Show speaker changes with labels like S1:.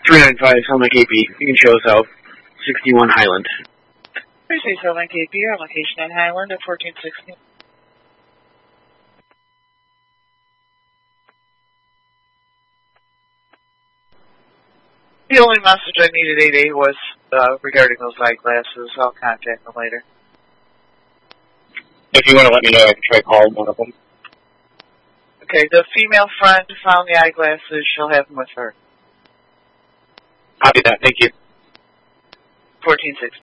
S1: 395 Selma KP. You can show us out. 61 Highland.
S2: 360 Selma KP, our location on Highland at 1460. The only message I needed 8A was regarding those eyeglasses. I'll contact them later.
S1: If you want to let me know, I can try calling one of them.
S2: Okay, the female friend found the eyeglasses. She'll have them with her.
S1: Copy that. Thank you.
S2: 1460.